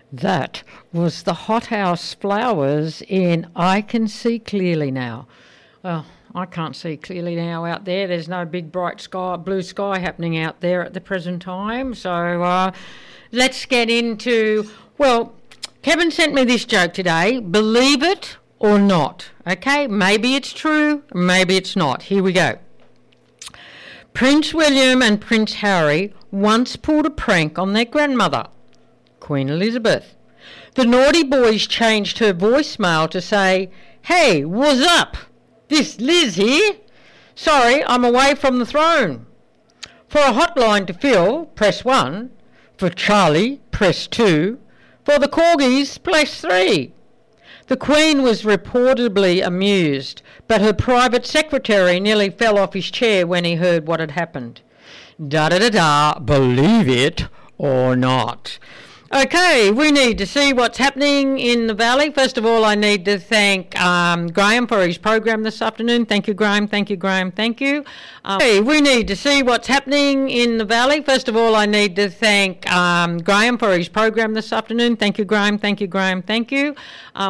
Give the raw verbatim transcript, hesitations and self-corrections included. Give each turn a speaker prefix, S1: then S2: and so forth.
S1: That was the Hothouse Flowers in I Can See Clearly Now. Well, I can't see clearly now out there. There's no big bright sky, blue sky happening out there at the present time. So uh, let's get into, well, Kevin sent me this joke today. Believe it or not. Okay, maybe it's true, maybe it's not. Here we go. Prince William and Prince Harry once pulled a prank on their grandmother, Queen Elizabeth. The naughty boys changed her voicemail to say, "Hey, what's up? This Liz here. Sorry, I'm away from the throne. For a hotline to Phil, press one. For Charlie, press two. For the corgis, press three." The Queen was reportedly amused, but her private secretary nearly fell off his chair when he heard what had happened. Da-da-da-da, believe it or not. Okay, we need to see what's happening in the Valley. First of all, I need to thank um, Graham for his program this afternoon. Thank you, Graham. Thank you, Graham. Thank you. Um, okay, we need to see what's happening in the Valley. First of all, I need to thank um, Graham for his program this afternoon. Thank you, Graham. Thank you, Graham. Thank you. Um,